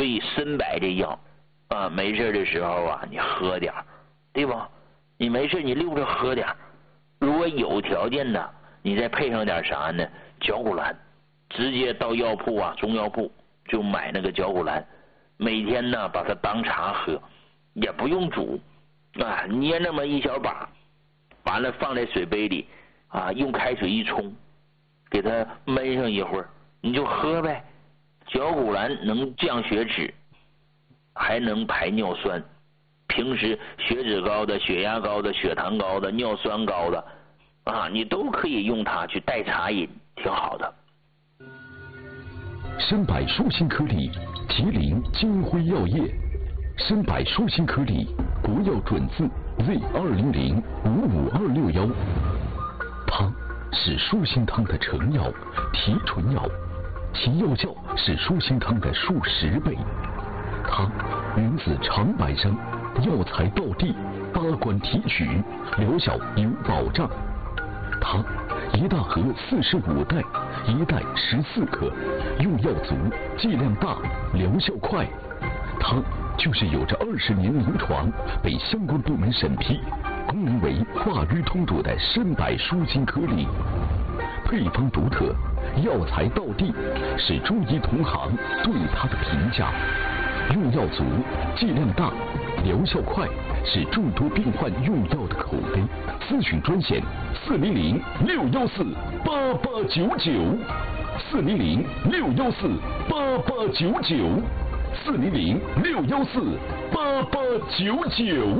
以参柏这药啊，没事的时候啊，你喝点，对吧？你没事你溜着喝点。如果有条件呢，你再配上点啥呢？绞股蓝，直接到药铺啊，中药铺就买那个绞股蓝，每天呢把它当茶喝，也不用煮啊，捏那么一小把，完了放在水杯里啊，用开水一冲，给它焖上一会儿，你就喝呗。绞股蓝能降血脂，还能排尿酸。平时血脂高的、血压高的、血糖高的、尿酸高的啊，你都可以用它去代茶饮，挺好的。 参柏舒心颗粒，吉林金辉药业。参柏舒心颗粒，国药准字 Z200-55261。它是舒心汤的成药、提纯药，其药效是舒心汤的数10倍。它源自长白山，药材到地，8关提取，疗效有保障。它一大盒45袋，1袋14克，用药足，剂量大，疗效快。它就是有着20年临床，被相关部门审批，功能为化瘀通堵的参柏舒心颗粒。配方独特，药材到地，是中医同行对它的评价。用药足，剂量大，疗效快，是众多病患用药的口碑。咨询专线400-614-8899，400-614-8899，400-614-8899。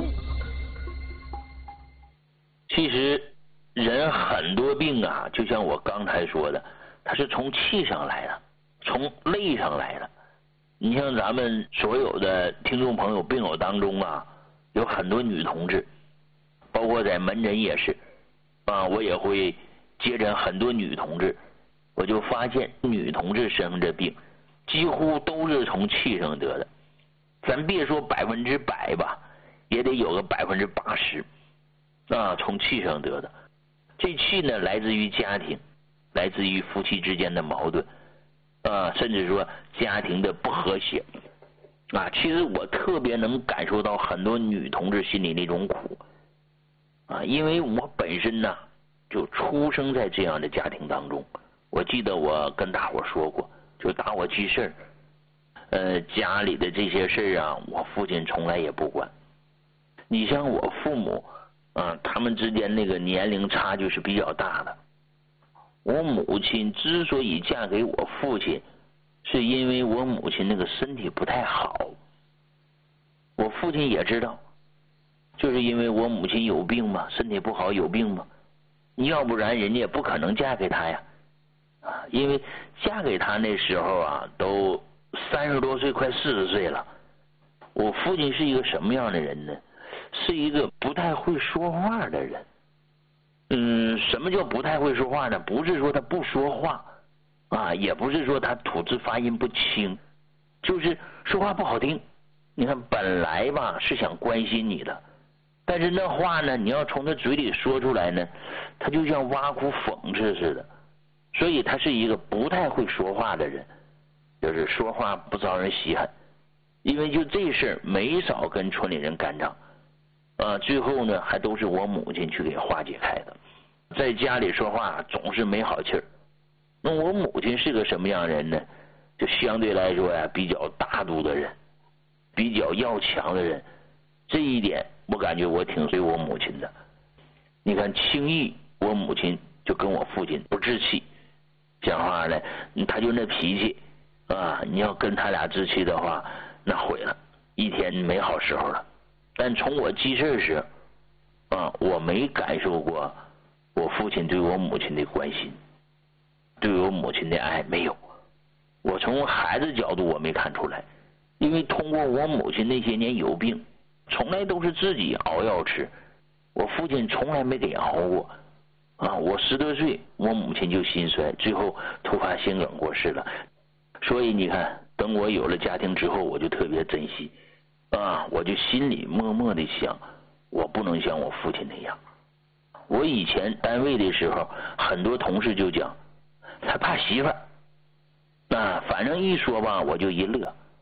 其实人很多病啊，就像我刚才说的，它是从气上来的，从累上来的。你像咱们所有的听众朋友病友当中啊，有很多女同志，包括在门诊也是啊，我也会接诊很多女同志，我就发现女同志生这病几乎都是从气上得的。咱别说100%吧，也得有个80%啊，从气上得的。这气呢，来自于家庭，来自于夫妻之间的矛盾啊，甚至说家庭的不和谐啊。其实我特别能感受到很多女同志心里那种苦啊，因为我本身呢就出生在这样的家庭当中。我记得我跟大伙说过，就打我记事家里的这些事啊，我父亲从来也不管。你像我父母啊，他们之间那个年龄差距是比较大的。我母亲之所以嫁给我父亲，是因为我母亲那个身体不太好。我父亲也知道，就是因为我母亲有病嘛，身体不好有病嘛，要不然人家也不可能嫁给他呀。啊，因为嫁给他那时候啊，都30多岁，快40岁了。我父亲是一个什么样的人呢？是一个不太会说话的人。什么叫不太会说话呢？不是说他不说话啊，也不是说他吐字发音不清，就是说话不好听。你看本来吧是想关心你的，但是那话呢，你要从他嘴里说出来呢，他就像挖苦讽刺似的。所以他是一个不太会说话的人，就是说话不招人稀罕。因为就这事儿没少跟村里人干仗啊，最后呢还都是我母亲去给化解开的。在家里说话总是没好气儿。那我母亲是个什么样的人呢？就相对来说呀，比较大度的人，比较要强的人。这一点我感觉我挺随我母亲的。你看轻易我母亲就跟我父亲不置气，讲话呢他就那脾气啊，你要跟他俩置气的话，那毁了，一天没好时候了。但从我记事时啊，我没感受过我父亲对我母亲的关心，对我母亲的爱，没有。我从孩子角度我没看出来，因为通过我母亲那些年有病，从来都是自己熬药吃，我父亲从来没给熬过啊。我10多岁，我母亲就心衰，最后突发心梗过世了。所以你看，等我有了家庭之后，我就特别珍惜啊，我就心里默默的想，我不能像我父亲那样。我以前单位的时候，很多同事就讲他怕媳妇儿啊，反正一说吧我就一乐。其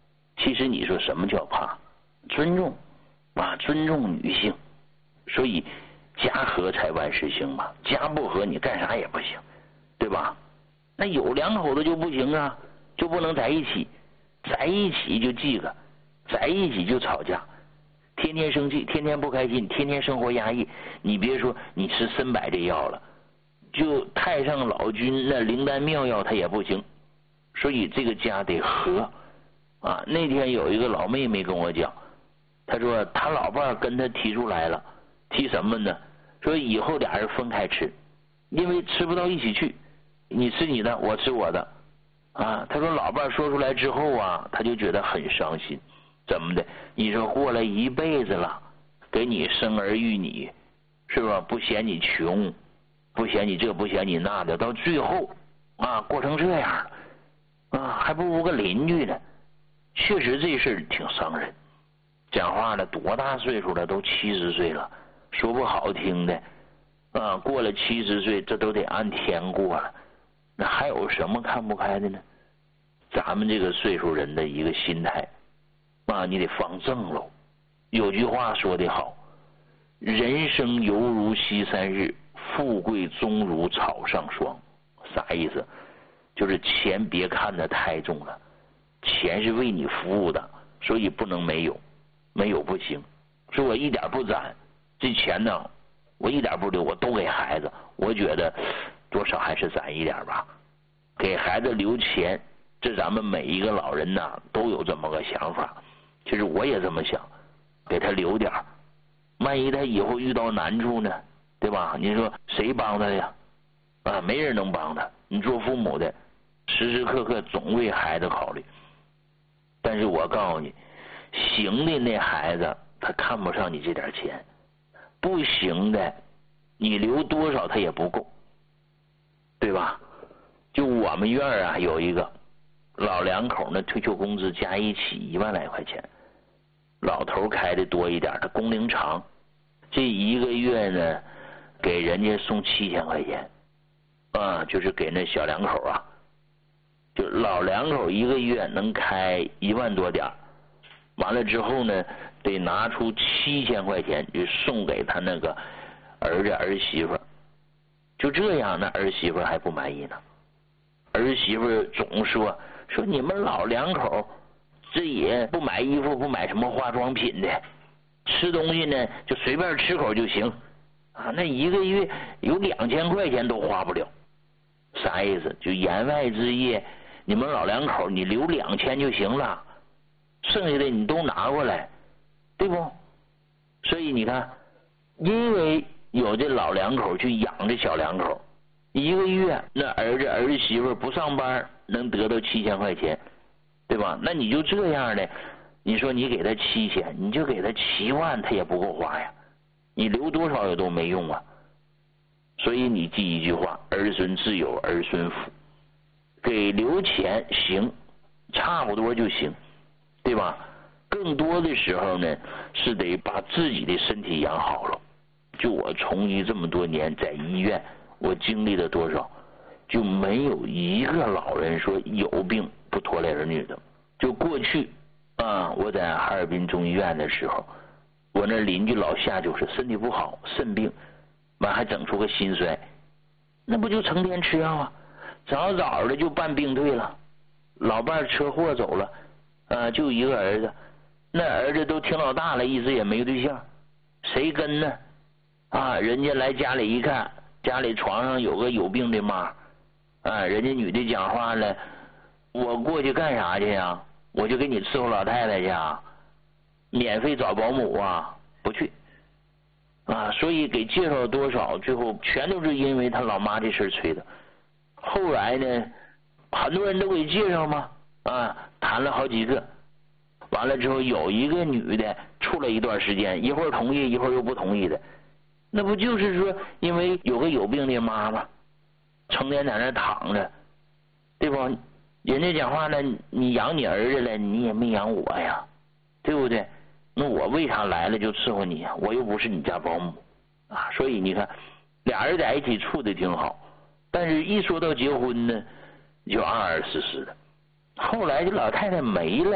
其实你说什么叫怕？尊重啊，尊重女性。所以家和才万事兴嘛，家不和你干啥也不行，对吧？那有两口子就不行啊，就不能在一起，在一起就记个，在一起就吵架，天天生气，天天不开心，天天生活压抑。你别说你吃参柏这药了，就太上老君那灵丹妙药它也不行。所以这个家得和啊。那天有一个老妹妹跟我讲，她说她老伴跟她提出来了，提什么呢？说以后俩人分开吃，因为吃不到一起去，你吃你的，我吃我的啊。她说老伴说出来之后啊，她就觉得很伤心。怎么的？你说过了一辈子了，给你生儿育女，是吧？不嫌你穷，不嫌你这，不嫌你那的，到最后啊，过成这样了。啊，还不如个邻居呢。确实这事儿挺伤人。讲话了，多大岁数了？都70岁了。说不好听的，啊，过了70岁，这都得按天过了。那还有什么看不开的呢？咱们这个岁数人的一个心态，啊，你得放正喽。有句话说得好，人生犹如西山日，富贵终如草上霜。啥意思？就是钱别看得太重了，钱是为你服务的，所以不能没有，没有不行。说我一点不攒，这钱呢，我一点不留，我都给孩子。我觉得多少还是攒一点吧，给孩子留钱，这咱们每一个老人呐都有这么个想法。其实我也这么想，给他留点，万一他以后遇到难处呢，对吧？你说谁帮他呀？啊，没人能帮他。你做父母的，时时刻刻总为孩子考虑。但是我告诉你，行的那孩子他看不上你这点钱，不行的你留多少他也不够，对吧？就我们院啊有一个老两口呢，退休工资加一起1万来块钱，老头开的多一点，他工龄长，这一个月呢给人家送7000块钱啊，就是给那小两口啊，就老两口一个月能开1万多点，完了之后呢，得拿出7000块钱就送给他那个儿子儿媳妇。就这样，那儿媳妇还不满意呢。儿媳妇总说你们老两口这也不买衣服，不买什么化妆品的，吃东西呢就随便吃口就行啊，那一个月有2000块钱都花不了。啥意思？就言外之意，你们老两口你留2000就行了，剩下的你都拿过来，对不？所以你看，因为有这老两口去养这小两口，一个月那儿子儿媳妇不上班能得到7000块钱，对吧？那你就这样的，你说你给他7000，你就给他7万，他也不够花呀，你留多少也都没用啊。所以你记一句话，儿孙自有儿孙福，给留钱行，差不多就行，对吧？更多的时候呢，是得把自己的身体养好了。就我从医这么多年，在医院我经历了多少，就没有一个老人说有病不拖累儿女的。就过去啊，我在哈尔滨中医院的时候，我那邻居老夏就是身体不好，肾病，完还整出个心衰，那不就成天吃药啊？早早的就办病退了，老伴车祸走了，就一个儿子，那儿子都挺老大了，一直也没对象，谁跟呢？啊，人家来家里一看，家里床上有个有病的妈，人家女的讲话了，我过去干啥去呀？我就给你伺候老太太去啊，免费找保姆啊，不去。啊，所以给介绍多少，最后全都是因为他老妈这事吹的。后来呢，很多人都给介绍嘛，谈了好几个，完了之后有一个女的处了一段时间，一会儿同意，一会儿又不同意的，那不就是说因为有个有病的妈妈，成天在那躺着，对吧？人家讲话呢，你养你儿子了，你也没养我呀，对不对？那我为啥来了就伺候你啊？我又不是你家保姆啊！所以你看，俩人在一起处的挺好，但是一说到结婚呢，就二四的。后来这老太太没了，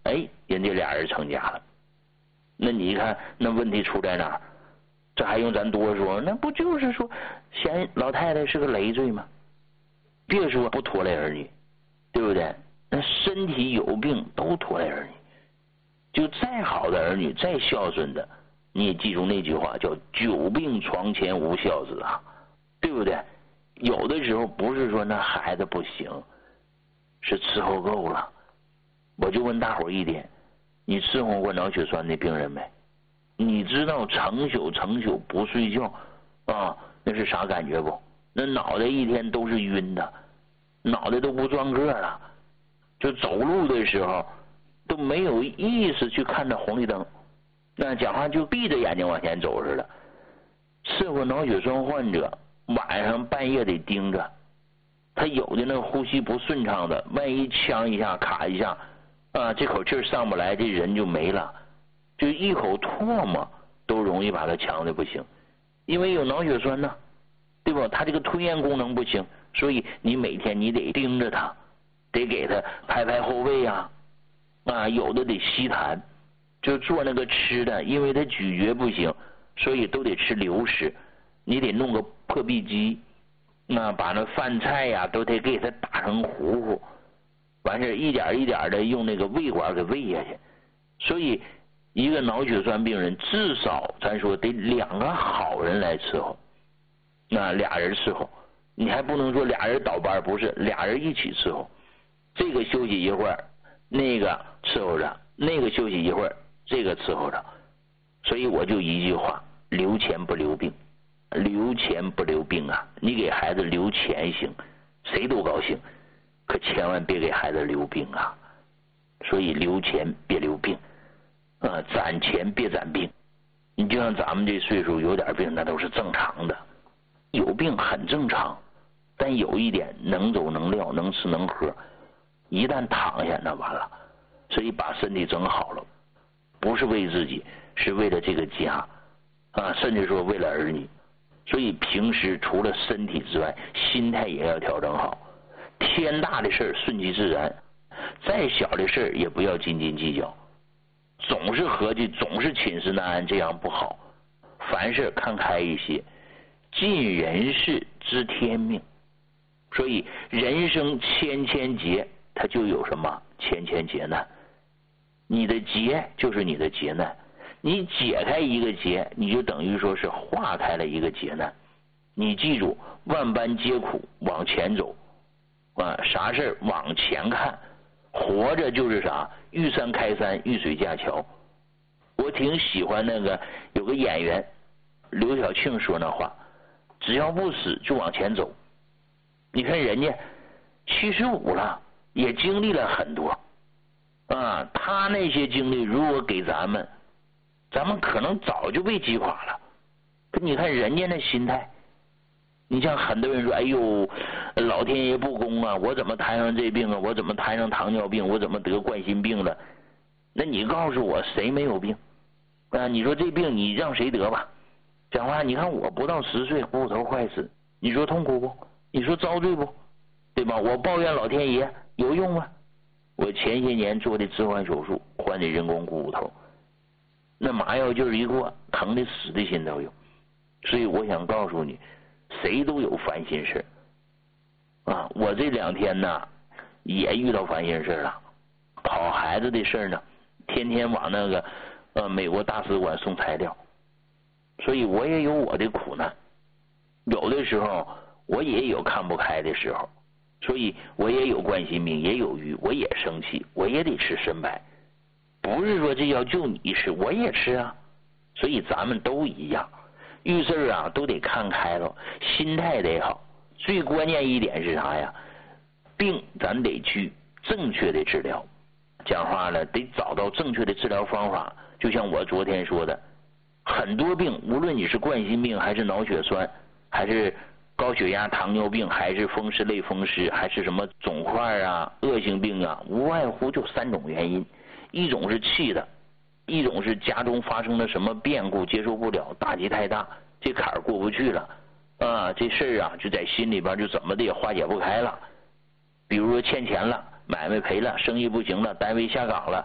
哎，人家俩人成家了。那你看，那问题出在哪儿？这还用咱多说？那不就是说嫌老太太是个累赘吗？别说不拖累儿女，对不对？那身体有病都拖累儿女。就再好的儿女，再孝顺的，你也记住那句话，叫久病床前无孝子啊，对不对？有的时候不是说那孩子不行，是伺候够了。我就问大伙一点，你伺候过脑血栓的病人没？你知道成宿不睡觉啊，那是啥感觉不？那脑袋一天都是晕的，脑袋都不转个了，就走路的时候都没有意识去看着红绿灯，那讲话就闭着眼睛往前走似的。伺候脑血栓患者，晚上半夜得盯着，他有的那呼吸不顺畅的，万一呛一下卡一下啊，这口气上不来，这人就没了，就一口唾沫都容易把他呛的不行，因为有脑血栓呢，对吧？他这个吞咽功能不行，所以你每天你得盯着他，得给他拍拍后背啊，有的得吸痰，就做那个吃的，因为他咀嚼不行，所以都得吃流食，你得弄个破壁机，把那饭菜呀都得给他打成糊糊，完事一点一点的用那个胃管给喂下去。所以一个脑血栓病人至少咱说得2个好人来伺候，俩人伺候，你还不能说俩人倒班，不是，俩人一起伺候，这个休息一会儿，那个伺候着，那个休息一会儿，这个伺候着。所以我就一句话，留钱不留病，留钱不留病啊！你给孩子留钱行，谁都高兴，可千万别给孩子留病啊！所以留钱别留病，攒钱别攒病。你就像咱们这岁数有点病，那都是正常的，有病很正常，但有一点能走能撂，能吃能喝，一旦躺下那完了。所以把身体整好了，不是为自己，是为了这个家甚至说为了儿女。所以平时除了身体之外，心态也要调整好。天大的事顺其自然，再小的事也不要斤斤计较，总是合计，总是寝食难安，这样不好。凡事看开一些，尽人事知天命。所以人生千千劫，它就有什么千千劫难。你的劫就是你的劫难，你解开一个劫，你就等于说是化开了一个劫难。你记住，万般皆苦，往前走啥事往前看，活着就是啥，遇山开山，遇水架桥。我挺喜欢那个有个演员刘晓庆说那话，只要不死就往前走。你看人家75了，也经历了很多他那些经历如果给咱们可能早就被击垮了。可你看人家那心态，你像很多人说，哎呦，老天爷不公啊，我怎么摊上这病啊，我怎么摊上糖尿病，我怎么得冠心病了？那你告诉我谁没有病你说这病你让谁得吧？讲话你看我不到10岁骨头坏死，你说痛苦不？你说遭罪不？对吧？我抱怨老天爷有用吗？我前些年做的置换手术，换的人工骨头，那麻药劲儿一过，疼的死的心都有。所以我想告诉你，谁都有烦心事我这2天呢也遇到烦心事了，跑孩子的事呢，天天往那个美国大使馆送材料，所以我也有我的苦难。有的时候我也有看不开的时候，所以我也有冠心病，也有郁，我也生气，我也得吃参白。不是说这药就你吃，我也吃啊。所以咱们都一样，遇事都得看开了，心态得好。最关键一点是啥呀？病咱得去正确的治疗。讲话了，得找到正确的治疗方法。就像我昨天说的，很多病，无论你是冠心病还是脑血栓，还是高血压、糖尿病，还是风湿类风湿，还是什么肿块恶性病无外乎就3种原因。一种是气的，一种是家中发生了什么变故接受不了，打击太大，这坎儿过不去了这事儿就在心里边就怎么的也化解不开了。比如说欠钱了，买卖赔了，生意不行了，单位下岗了，